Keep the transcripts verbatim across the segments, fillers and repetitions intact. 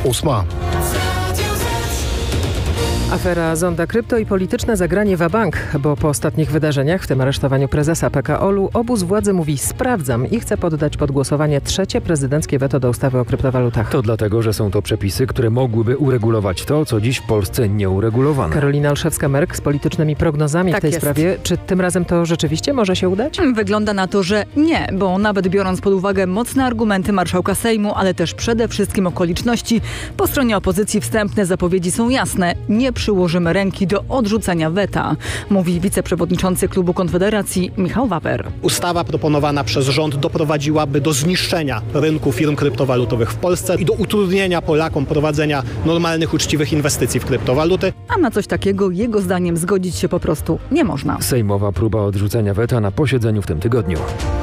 Ósma. Afera Zonda Krypto i polityczne zagranie wabank, bo po ostatnich wydarzeniach, w tym aresztowaniu prezesa P K O L u, obóz władzy mówi sprawdzam i chce poddać pod głosowanie trzecie prezydenckie weto do ustawy o kryptowalutach. To dlatego, że są to przepisy, które mogłyby uregulować to, co dziś w Polsce nieuregulowane. Karolina Olszewska-Merk z politycznymi prognozami tak w tej jest. sprawie. Czy tym razem to rzeczywiście może się udać? Wygląda na to, że nie, bo nawet biorąc pod uwagę mocne argumenty marszałka Sejmu, ale też przede wszystkim okoliczności, po stronie opozycji wstępne zapowiedzi są jasne. Nie przyłożymy ręki do odrzucenia weta, mówi wiceprzewodniczący klubu Konfederacji Michał Wawer. Ustawa proponowana przez rząd doprowadziłaby do zniszczenia rynku firm kryptowalutowych w Polsce i do utrudnienia Polakom prowadzenia normalnych, uczciwych inwestycji w kryptowaluty. A na coś takiego jego zdaniem zgodzić się po prostu nie można. Sejmowa próba odrzucenia weta na posiedzeniu w tym tygodniu.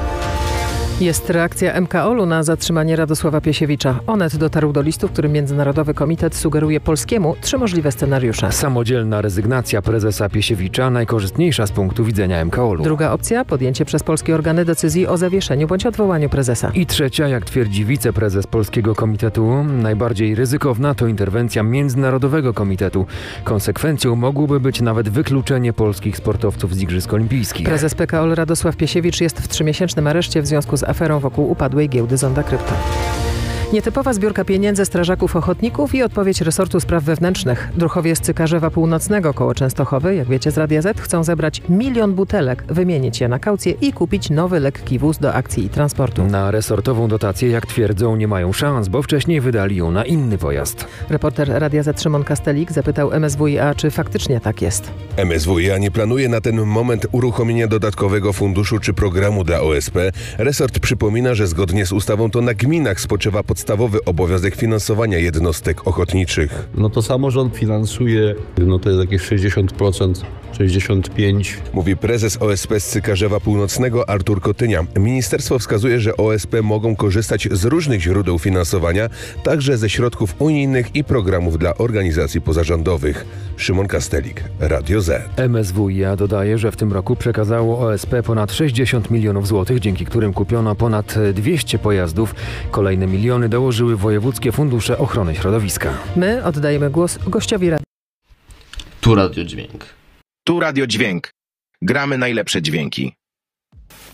Jest reakcja M K O L u na zatrzymanie Radosława Piesiewicza. Onet dotarł do listu, w którym Międzynarodowy Komitet sugeruje polskiemu trzy możliwe scenariusze. Samodzielna rezygnacja prezesa Piesiewicza, najkorzystniejsza z punktu widzenia M K O L u. Druga opcja, podjęcie przez polskie organy decyzji o zawieszeniu bądź odwołaniu prezesa. I trzecia, jak twierdzi wiceprezes Polskiego Komitetu, najbardziej ryzykowna to interwencja Międzynarodowego Komitetu. Konsekwencją mogłoby być nawet wykluczenie polskich sportowców z Igrzysk Olimpijskich. Prezes P K O L Radosław Piesiewicz jest w trzymiesięcznym areszcie w związku z aferą wokół upadłej giełdy Zonda Krypto. Nietypowa zbiórka pieniędzy strażaków ochotników i odpowiedź resortu spraw wewnętrznych. Druchowie z Cykarzewa Północnego koło Częstochowy, jak wiecie z Radia Z, chcą zebrać milion butelek, wymienić je na kaucję i kupić nowy lekki wóz do akcji i transportu. Na resortową dotację, jak twierdzą, nie mają szans, bo wcześniej wydali ją na inny pojazd. Reporter Radia Z Szymon Kastelik zapytał M S W i A, czy faktycznie tak jest. M S W i A nie planuje na ten moment uruchomienia dodatkowego funduszu czy programu dla O S P. Resort przypomina, że zgodnie z ustawą to na gminach spoczywa podstawowy obowiązek finansowania jednostek ochotniczych. No to samorząd finansuje, no to jest jakieś sześćdziesiąt procent, sześćdziesiąt pięć procent. Mówi prezes O S P z Cykarzewa Północnego Artur Kotynia. Ministerstwo wskazuje, że O S P mogą korzystać z różnych źródeł finansowania, także ze środków unijnych i programów dla organizacji pozarządowych. Szymon Kastelik, Radio Z. M S W i A dodaje, że w tym roku przekazało O S P ponad sześćdziesiąt milionów złotych, dzięki którym kupiono ponad dwieście pojazdów. Kolejne miliony dołożyły wojewódzkie fundusze ochrony środowiska. My oddajemy głos gościowi radia. Tu Radio Dźwięk. Tu Radio Dźwięk. Gramy najlepsze dźwięki.